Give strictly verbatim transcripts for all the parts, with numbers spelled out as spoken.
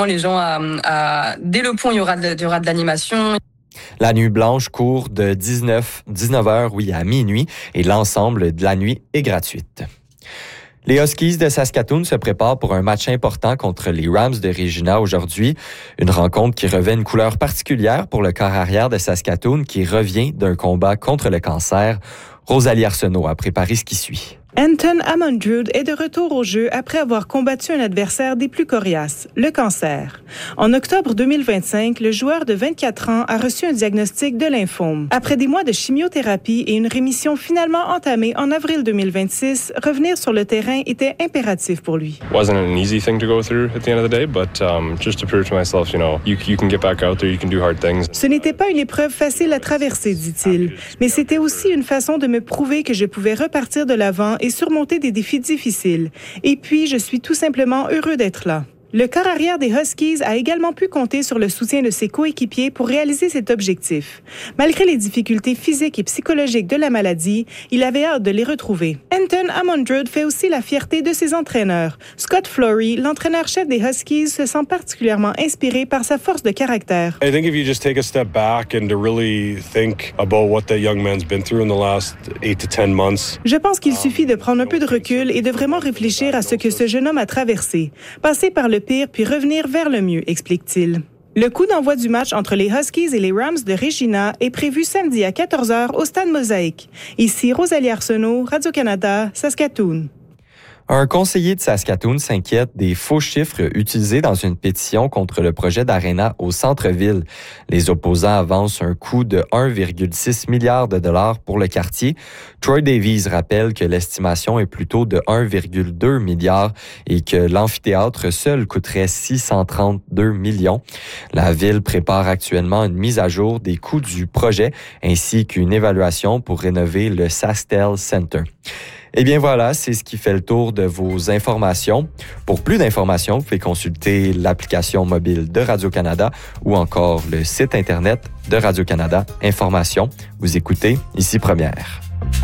vraiment les gens à, à... Dès le pont, il y aura de, il y aura de l'animation. La nuit blanche court de dix-neuf heures, oui, à minuit, et l'ensemble de la nuit est gratuite. Les Huskies de Saskatoon se préparent pour un match important contre les Rams de Regina aujourd'hui. Une rencontre qui revêt une couleur particulière pour le corps arrière de Saskatoon qui revient d'un combat contre le cancer. Rosalie Arsenault a préparé ce qui suit. Anton Amundrud est de retour au jeu après avoir combattu un adversaire des plus coriaces, le cancer. En octobre deux mille vingt-cinq, le joueur de vingt-quatre ans a reçu un diagnostic de lymphome. Après des mois de chimiothérapie et une rémission finalement entamée en avril deux mille vingt-six, revenir sur le terrain était impératif pour lui. It wasn't an easy thing to go through at the end of the day, but um, just to prove to myself, you know, you, you can get back out there, you can do hard things. Ce n'était pas une épreuve facile à traverser, dit-il, mais c'était aussi une façon de me prouver que je pouvais repartir de l'avant et surmonter des défis difficiles. Et puis, je suis tout simplement heureux d'être là. Le corps arrière des Huskies a également pu compter sur le soutien de ses coéquipiers pour réaliser cet objectif. Malgré les difficultés physiques et psychologiques de la maladie, il avait hâte de les retrouver. Anton Amundrud fait aussi la fierté de ses entraîneurs. Scott Flory, l'entraîneur-chef des Huskies, se sent particulièrement inspiré par sa force de caractère. I think if you just take a step back and to really think about what that young man's been through in the last eight to ten months. Je pense qu'il suffit de prendre un peu de recul et de vraiment réfléchir à ce que ce jeune homme a traversé. Passer par le pire puis revenir vers le mieux, explique-t-il. Le coup d'envoi du match entre les Huskies et les Rams de Regina est prévu samedi à quatorze heures au Stade Mosaïque. Ici Rosalie Arsenault, Radio-Canada, Saskatoon. Un conseiller de Saskatoon s'inquiète des faux chiffres utilisés dans une pétition contre le projet d'aréna au centre-ville. Les opposants avancent un coût de un virgule six milliard de dollars pour le quartier. Troy Davies rappelle que l'estimation est plutôt de un virgule deux milliard et que l'amphithéâtre seul coûterait six cent trente-deux millions. La ville prépare actuellement une mise à jour des coûts du projet ainsi qu'une évaluation pour rénover le SaskTel Center. Eh bien voilà, c'est ce qui fait le tour de vos informations. Pour plus d'informations, vous pouvez consulter l'application mobile de Radio-Canada ou encore le site Internet de Radio-Canada. Informations, vous écoutez Ici Première.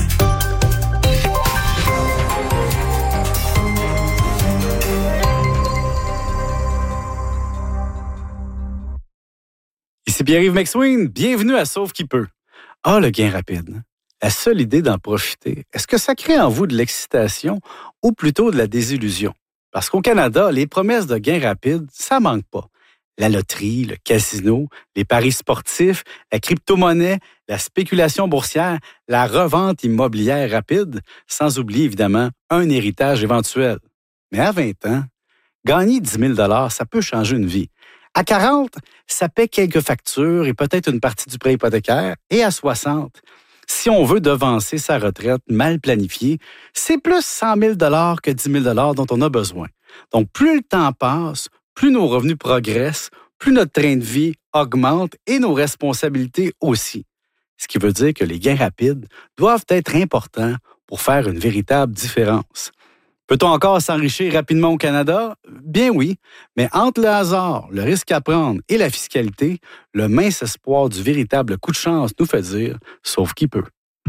Ici Pierre-Yves McSween, bienvenue à Sauve qui peut. Ah, le gain rapide. La seule idée d'en profiter, est-ce que ça crée en vous de l'excitation ou plutôt de la désillusion? Parce qu'au Canada, les promesses de gains rapides, ça manque pas. La loterie, le casino, les paris sportifs, la crypto-monnaie, la spéculation boursière, la revente immobilière rapide, sans oublier évidemment un héritage éventuel. Mais à vingt ans, gagner dix mille dollars, ça peut changer une vie. À quarante, ça paie quelques factures et peut-être une partie du prêt hypothécaire. Et à soixante, si on veut devancer sa retraite mal planifiée, c'est plus cent mille dollars que dix mille dollars dont on a besoin. Donc, plus le temps passe, plus nos revenus progressent, plus notre train de vie augmente et nos responsabilités aussi. Ce qui veut dire que les gains rapides doivent être importants pour faire une véritable différence. Peut-on encore s'enrichir rapidement au Canada? Bien oui, mais entre le hasard, le risque à prendre et la fiscalité, le mince espoir du véritable coup de chance nous fait dire « sauf qui peut ».